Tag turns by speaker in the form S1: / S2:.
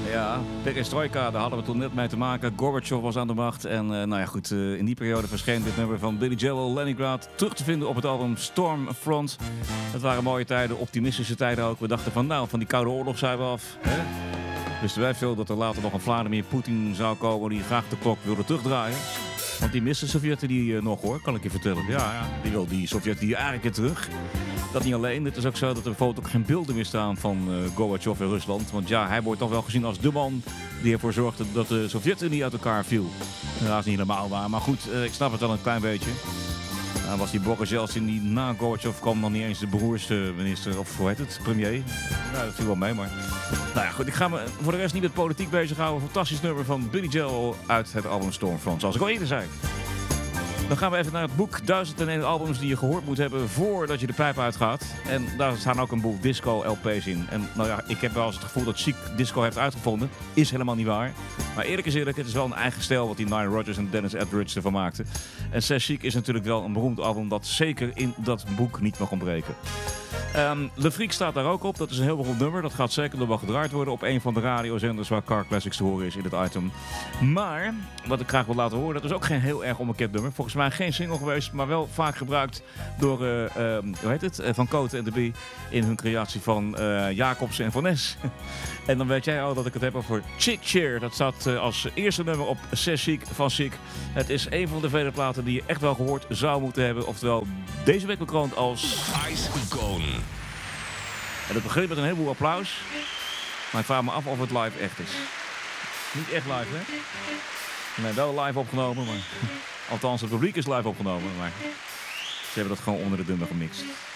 S1: Ja, perestrojka, daar hadden we toen net mee te maken. Gorbachev was aan de macht. En in die periode verscheen dit nummer van Billy Joel, Leningrad, terug te vinden op het album Stormfront. Het waren mooie tijden, optimistische tijden ook. We dachten van die Koude Oorlog zijn we af. Hè? Wisten wij veel dat er later nog een Vladimir Poetin zou komen die graag de klok wilde terugdraaien. Want die mist de Sovjetten die nog hoor, kan ik je vertellen. Ja, die wil die Sovjetten die eigenlijk weer terug. Dat niet alleen, het is ook zo dat er bijvoorbeeld ook geen beelden meer staan van Gorbachev in Rusland. Want ja, hij wordt toch wel gezien als de man die ervoor zorgde dat de Sovjet-Unie uit elkaar viel. Dat is niet helemaal waar, maar goed, ik snap het wel een klein beetje. Nou, was die Boris Yeltsin die na Gorbachev kwam nog niet eens de beroerste minister, of hoe heet het, premier. Nou, dat viel wel mee, maar... Nou ja, goed, ik ga me voor de rest niet met politiek bezighouden. Een fantastisch nummer van Billy Joel uit het album Stormfront, zoals ik al eerder zei. Dan gaan we even naar het boek 1001 albums die je gehoord moet hebben voordat je de pijp uitgaat. En daar staan ook een boel disco-LP's in. En nou ja, ik heb wel eens het gevoel dat Chic disco heeft uitgevonden. Is helemaal niet waar. Maar eerlijk is eerlijk, het is wel een eigen stijl wat die Nile Rodgers en Dennis Edwards ervan maakten. En C'est Chic is natuurlijk wel een beroemd album dat zeker in dat boek niet mag ontbreken. Le Freak staat daar ook op. Dat is een heel beroemd nummer. Dat gaat zeker nog wel gedraaid worden op een van de radiozenders waar Car Classics te horen is in het item. Maar, wat ik graag wil laten horen, dat is ook geen heel erg onbekend nummer. Volgens mij geen single geweest, maar wel vaak gebruikt door Van Cote en de Bee in hun creatie van Jacobsen en Van Ness. En dan weet jij al dat ik het heb over Chic Cheer. Dat staat als eerste nummer op C'est Chic van Chic. Het is een van de vele platen die je echt wel gehoord zou moeten hebben. Oftewel, deze week bekroond als
S2: Ijs-icoon.
S1: En het begint met een heleboel applaus. Maar ik vraag me af of het live echt is. Niet echt live, hè? Nee, wel live opgenomen, maar... Althans, het publiek is live opgenomen, maar... Ze hebben dat gewoon onder de dummer gemixt.